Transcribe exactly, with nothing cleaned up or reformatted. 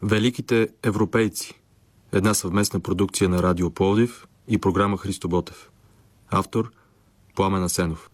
Великите европейци. Една съвместна продукция на Радио Пловдив и програма Христо Ботев. Автор Пламен Асенов.